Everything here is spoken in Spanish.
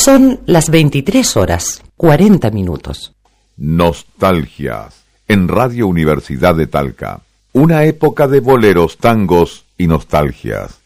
Son las 23:40. Nostalgias, en Radio Universidad de Talca. Una época de boleros, tangos y nostalgias.